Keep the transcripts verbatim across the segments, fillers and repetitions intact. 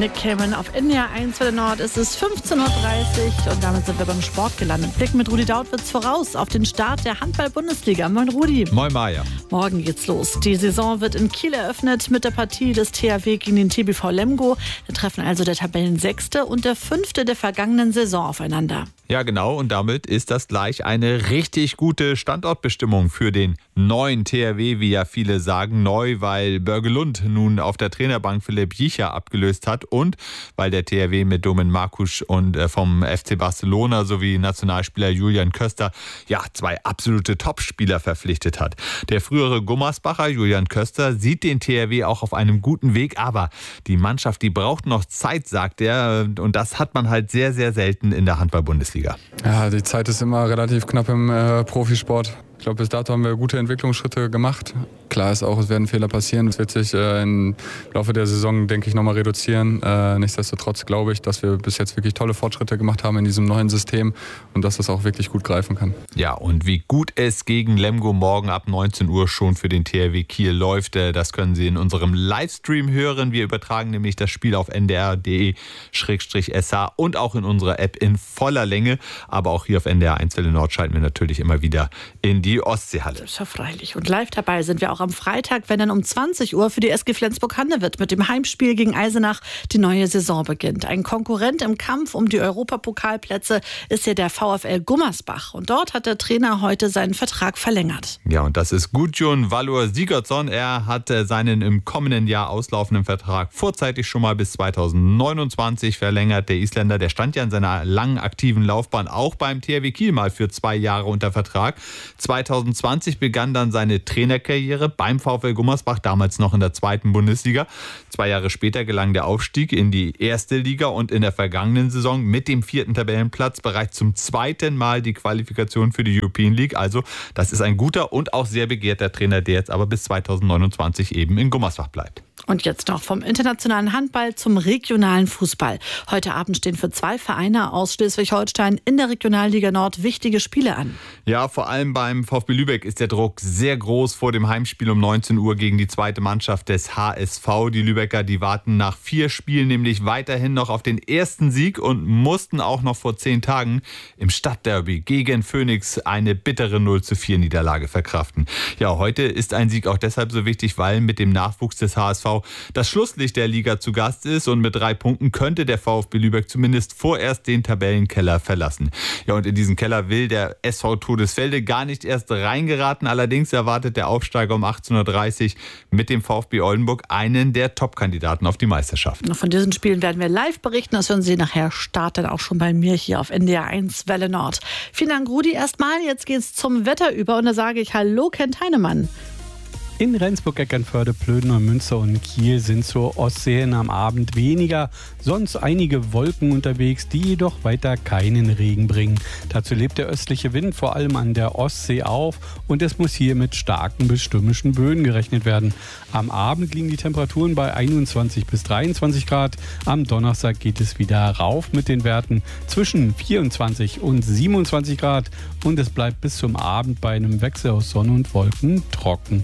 Nick Cayman auf N D R eins für den Nord. Es ist fünfzehn Uhr dreißig und damit sind wir beim Sport gelandet. Blicken mit Rudi Dautwitz voraus auf den Start der Handball-Bundesliga. Moin Rudi. Moin Maja. Morgen geht's los. Die Saison wird in Kiel eröffnet mit der Partie des T H W gegen den T B V Lemgo. Da treffen also der Tabellensechste und der Fünfte der vergangenen Saison aufeinander. Ja, genau. Und damit ist das gleich eine richtig gute Standortbestimmung für den neuen T H W, wie ja viele sagen. Neu, weil Börgelund nun auf der Trainerbank Philipp Jicha abgelöst hat und weil der T H W mit Domen Markusch und äh, vom F C Barcelona sowie Nationalspieler Julian Köster ja zwei absolute Topspieler verpflichtet hat. Der frühere Gummersbacher Julian Köster sieht den T H W auch auf einem guten Weg, aber die Mannschaft, die braucht noch Zeit, sagt er. Und das hat man halt sehr, sehr selten in der Handball-Bundesliga. Ja, die Zeit ist immer relativ knapp im äh, Profisport. Ich glaube, bis dato haben wir gute Entwicklungsschritte gemacht. Klar ist auch, es werden Fehler passieren. Es wird sich äh, im Laufe der Saison, denke ich, nochmal reduzieren. Äh, nichtsdestotrotz glaube ich, dass wir bis jetzt wirklich tolle Fortschritte gemacht haben in diesem neuen System und dass das auch wirklich gut greifen kann. Ja, und wie gut es gegen Lemgo morgen ab neunzehn Uhr schon für den T H W Kiel läuft, äh, das können Sie in unserem Livestream hören. Wir übertragen nämlich das Spiel auf n d r punkt d e slash s h und auch in unserer App in voller Länge. Aber auch hier auf N D R eins Welle Nord schalten wir natürlich immer wieder in die Die Ostseehalle. Das ist ja freilich. Und live dabei sind wir auch am Freitag, wenn dann um zwanzig Uhr für die S G Flensburg-Handewitt mit dem Heimspiel gegen Eisenach die neue Saison beginnt. Ein Konkurrent im Kampf um die Europapokalplätze ist ja der VfL Gummersbach. Und dort hat der Trainer heute seinen Vertrag verlängert. Ja, und das ist Gudjon Valur Sigurdsson. Er hat seinen im kommenden Jahr auslaufenden Vertrag vorzeitig schon mal bis zweitausendneunundzwanzig verlängert. Der Isländer, der stand ja in seiner langen aktiven Laufbahn auch beim T H W Kiel mal für zwei Jahre unter Vertrag. zweitausendzwanzig begann dann seine Trainerkarriere beim VfL Gummersbach, damals noch in der zweiten Bundesliga. Zwei Jahre später gelang der Aufstieg in die erste Liga und in der vergangenen Saison mit dem vierten Tabellenplatz bereits zum zweiten Mal die Qualifikation für die European League. Also das ist ein guter und auch sehr begehrter Trainer, der jetzt aber bis zweitausendneunundzwanzig eben in Gummersbach bleibt. Und jetzt noch vom internationalen Handball zum regionalen Fußball. Heute Abend stehen für zwei Vereine aus Schleswig-Holstein in der Regionalliga Nord wichtige Spiele an. Ja, vor allem beim VfB Lübeck ist der Druck sehr groß vor dem Heimspiel um neunzehn Uhr gegen die zweite Mannschaft des H S V. Die Lübecker, die warten nach vier Spielen nämlich weiterhin noch auf den ersten Sieg und mussten auch noch vor zehn Tagen im Stadtderby gegen Phoenix eine bittere null zu vier Niederlage verkraften. Ja, heute ist ein Sieg auch deshalb so wichtig, weil mit dem Nachwuchs des H S V das Schlusslicht der Liga zu Gast ist und mit drei Punkten könnte der VfB Lübeck zumindest vorerst den Tabellenkeller verlassen. Ja, und in diesen Keller will der S V Todesfelde gar nicht erst reingeraten. Allerdings erwartet der Aufsteiger um achtzehn Uhr dreißig mit dem VfB Oldenburg einen der Top-Kandidaten auf die Meisterschaft. Von diesen Spielen werden wir live berichten. Das hören Sie nachher Start dann auch schon bei mir hier auf N D R eins Welle Nord. Vielen Dank, Rudi. Erstmal, jetzt geht's zum Wetter über und da sage ich Hallo, Kent Heinemann. In Rendsburg, Eckernförde, Plöden und Münster und Kiel sind zur Ostsee hin am Abend weniger, sonst einige Wolken unterwegs, die jedoch weiter keinen Regen bringen. Dazu lebt der östliche Wind vor allem an der Ostsee auf und es muss hier mit starken bis stürmischen Böen gerechnet werden. Am Abend liegen die Temperaturen bei einundzwanzig bis dreiundzwanzig Grad. Am Donnerstag geht es wieder rauf mit den Werten zwischen vierundzwanzig und siebenundzwanzig Grad und es bleibt bis zum Abend bei einem Wechsel aus Sonne und Wolken trocken.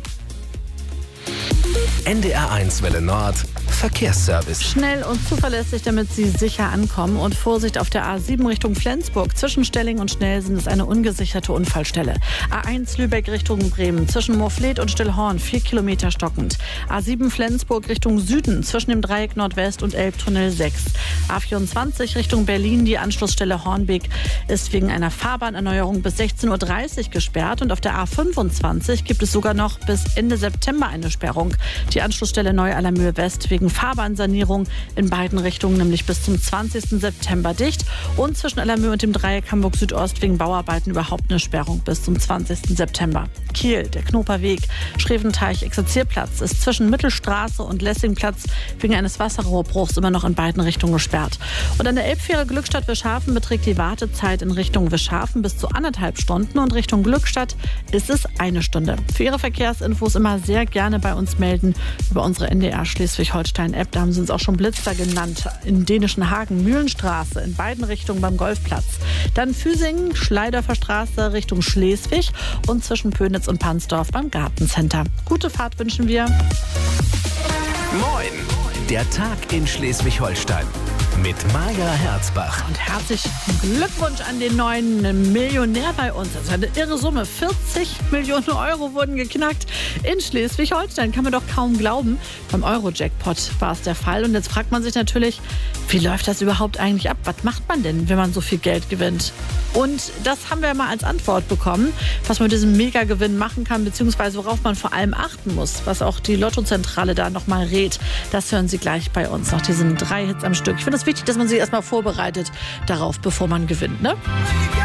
N D R eins Welle Nord Verkehrsservice. Schnell und zuverlässig, damit Sie sicher ankommen. Und Vorsicht auf der A sieben Richtung Flensburg. Zwischen Stelling und Schnelsen ist eine ungesicherte Unfallstelle. A eins Lübeck Richtung Bremen. Zwischen Moorfleet und Stillhorn vier Kilometer stockend. A sieben Flensburg Richtung Süden. Zwischen dem Dreieck Nordwest und Elbtunnel sechs. A vierundzwanzig Richtung Berlin. Die Anschlussstelle Hornbeek ist wegen einer Fahrbahnerneuerung bis sechzehn Uhr dreißig gesperrt. Und auf der A fünfundzwanzig gibt es sogar noch bis Ende September eine Sperrung. Die Anschlussstelle Neu-Allermühe West wegen Fahrbahnsanierung in beiden Richtungen, nämlich bis zum zwanzigsten September dicht. Und zwischen Allermühe und dem Dreieck Hamburg Südost wegen Bauarbeiten überhaupt eine Sperrung bis zum zwanzigsten September. Kiel, der Knoperweg, Schreventeich-Exerzierplatz ist zwischen Mittelstraße und Lessingplatz wegen eines Wasserrohrbruchs immer noch in beiden Richtungen gesperrt. Und an der Elbfähre Glückstadt-Wischhafen beträgt die Wartezeit in Richtung Wischhafen bis zu anderthalb Stunden und Richtung Glückstadt ist es eine Stunde. Für Ihre Verkehrsinfos immer sehr gerne bei uns melden über unsere N D R Schleswig-Holstein-App. Da haben sie uns auch schon Blitzer genannt. In dänischen Hagen, Mühlenstraße, in beiden Richtungen beim Golfplatz. Dann Füsingen, Schleidorfer Straße Richtung Schleswig und zwischen Pönitz und Pansdorf beim Gartencenter. Gute Fahrt wünschen wir. Moin! Der Tag in Schleswig-Holstein mit Maja Herzbach. Und herzlichen Glückwunsch an den neuen Millionär bei uns. Das ist eine irre Summe. vierzig Millionen Euro wurden geknackt in Schleswig-Holstein. Kann man doch kaum glauben. Beim Euro-Jackpot war es der Fall. Und jetzt fragt man sich natürlich, wie läuft das überhaupt eigentlich ab? Was macht man denn, wenn man so viel Geld gewinnt? Und das haben wir mal als Antwort bekommen, was man mit diesem Megagewinn machen kann, beziehungsweise worauf man vor allem achten muss, was auch die Lottozentrale da nochmal rät. Das hören Sie gleich bei uns nach diesen drei Hits am Stück. Ich finde es wichtig, dass man sich erstmal vorbereitet darauf, bevor man gewinnt, ne?